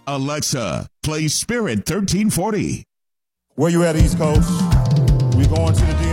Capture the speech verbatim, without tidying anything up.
Alexa, play Spirit thirteen forty. Where you at, East Coast? We going to the D